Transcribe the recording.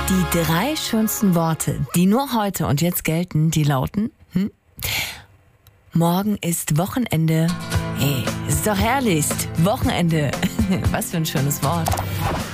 Die 3 schönsten Worte, die nur heute und jetzt gelten, die lauten: Morgen ist Wochenende. Hey, ist doch herrlich. Wochenende. Was für ein schönes Wort.